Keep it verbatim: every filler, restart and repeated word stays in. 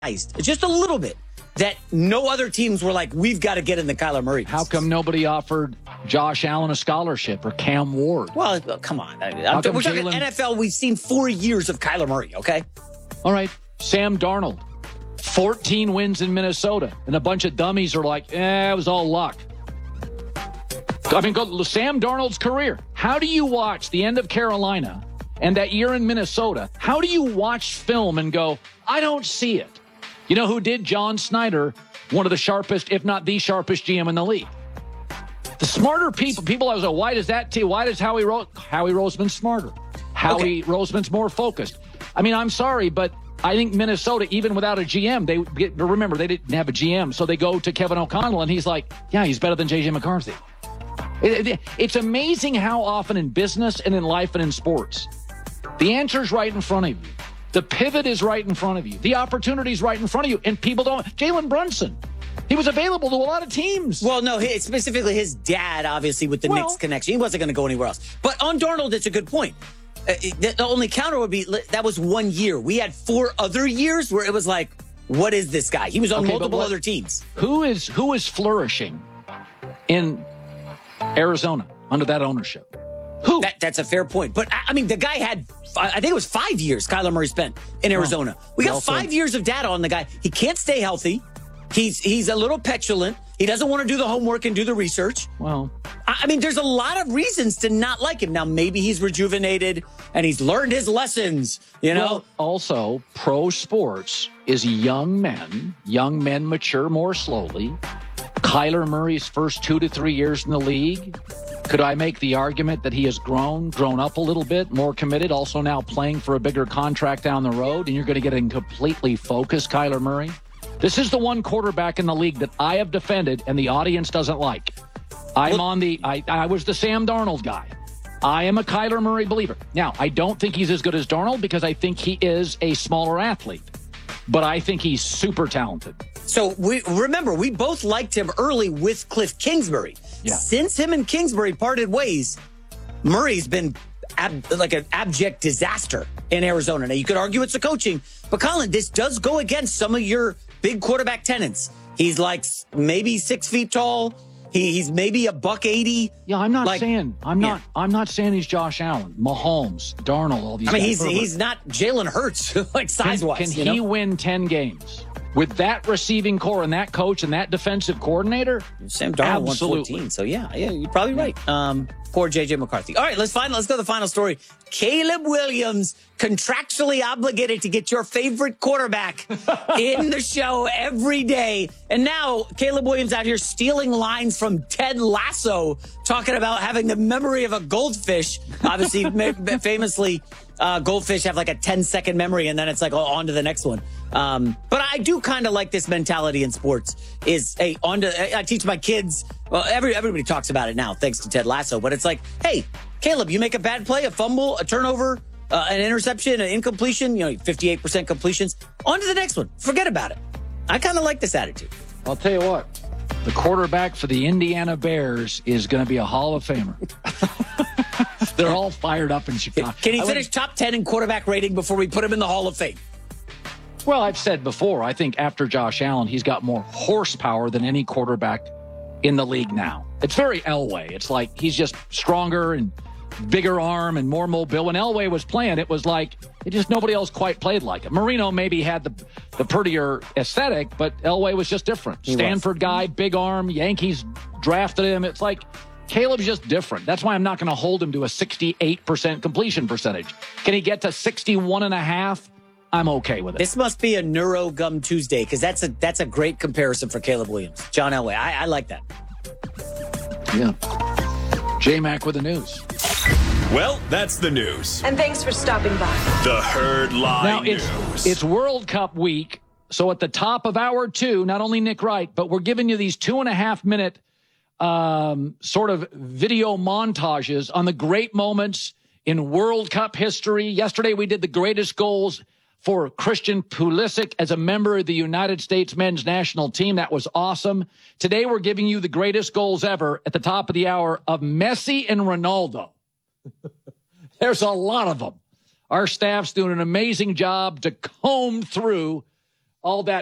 just a little bit, that no other teams were like, we've got to get in the Kyler Murray business. How come nobody offered Josh Allen a scholarship or Cam Ward? Well, come on. I, I'm, we're talking Jalen... N F L. We've seen four years of Kyler Murray, okay? All right. Sam Darnold, fourteen wins in Minnesota, and a bunch of dummies are like, eh, it was all luck. I mean, go, Sam Darnold's career. How do you watch the end of Carolina and that year in Minnesota? How do you watch film and go, I don't see it? You know who did? John Snyder, one of the sharpest, if not the sharpest G M in the league. The smarter people, people I was like, why does that team, why does Howie, Ro- Howie Roseman smarter? Howie okay. Roseman's more focused. I mean, I'm sorry, but I think Minnesota, even without a G M, they get, remember, they didn't have a G M, so they go to Kevin O'Connell, and he's like, yeah, he's better than J J McCarthy. It, it, it's amazing how often in business and in life and in sports, the answer's right in front of you. The pivot is right in front of you. The opportunity's right in front of you, and people don't. Jalen Brunson, he was available to a lot of teams. Well, no, his, specifically his dad, obviously, with the well, Knicks connection. He wasn't going to go anywhere else. But on Darnold, it's a good point. Uh, the, the only counter would be that was one year. We had four other years where it was like, what is this guy? He was on okay, multiple what, other teams. Who is who is flourishing in Arizona under that ownership? Who? That, that's a fair point. But, I mean, the guy had, I think it was five years Kyler Murray spent in Arizona. Well, we got also, five years of data on the guy. He can't stay healthy. He's he's a little petulant. He doesn't want to do the homework and do the research. Well, I, I mean, there's a lot of reasons to not like him. Now, maybe he's rejuvenated and he's learned his lessons, you know? Well, also, pro sports is young men. Young men mature more slowly. Kyler Murray's first two to three years in the league, could I make the argument that he has grown, grown up a little bit, more committed, also now playing for a bigger contract down the road, and you're going to get a completely focused Kyler Murray? This is the one quarterback in the league that I have defended and the audience doesn't like. I'm well, on the, I, I was the Sam Darnold guy. I am a Kyler Murray believer. Now, I don't think he's as good as Darnold because I think he is a smaller athlete, but I think he's super talented. So we remember, we both liked him early with Cliff Kingsbury. Yeah. Since him and Kingsbury parted ways, Murray's been ab- like an abject disaster in Arizona. Now, you could argue it's the coaching, but Colin, this does go against some of your big quarterback tenets. He's like maybe six feet tall. He, he's maybe a buck eighty. Yeah, I'm not like, saying I'm not yeah. I'm not saying he's Josh Allen, Mahomes, Darnold, all these. I mean, guys. he's Herbert. he's not Jalen Hurts, like size wise. Can, can you he know? win ten games? With that receiving core and that coach and that defensive coordinator? Sam Darnold won fourteen, so yeah, yeah, you're probably right. Um, poor J J McCarthy. All right, let's find, let's go to the final story. Caleb Williams, contractually obligated to get your favorite quarterback in the show every day. And now Caleb Williams out here stealing lines from Ted Lasso, talking about having the memory of a goldfish. Obviously, famously, uh, goldfish have like a ten second memory, and then it's like, oh, on to the next one. Um, but I do kind of like this mentality in sports is, hey, on to, I teach my kids, well, every, everybody talks about it now, thanks to Ted Lasso, but it's like, hey, Caleb, you make a bad play, a fumble, a turnover, uh, an interception, an incompletion, you know, fifty-eight percent completions, on to the next one. Forget about it. I kind of like this attitude. I'll tell you what, the quarterback for the Indiana Bears is going to be a Hall of Famer. They're all fired up in Chicago. Can he finish top ten in quarterback rating before we put him in the Hall of Fame? Well, I've said before, I think after Josh Allen, he's got more horsepower than any quarterback in the league now. It's very Elway. It's like he's just stronger and bigger arm and more mobile. When Elway was playing, it was like it just nobody else quite played like it. Marino maybe had the the prettier aesthetic, but Elway was just different. He Stanford was. guy, big arm. Yankees drafted him. It's like Caleb's just different. That's why I'm not going to hold him to a sixty-eight percent completion percentage. Can he get to sixty-one and a half? I'm okay with it. This must be a Neuro Gum Tuesday because that's a that's a great comparison for Caleb Williams. John Elway. I, I like that. Yeah. J-Mac with the news. Well, that's the news. And thanks for stopping by. The Herd Line now, it's, News. It's World Cup week. So at the top of hour two, not only Nick Wright, but we're giving you these two and a half minute um, sort of video montages on the great moments in World Cup history. Yesterday, we did the greatest goals for Christian Pulisic as a member of the United States men's national team. That was awesome. Today, we're giving you the greatest goals ever at the top of the hour of Messi and Ronaldo. There's a lot of them. Our staff's doing an amazing job to comb through all that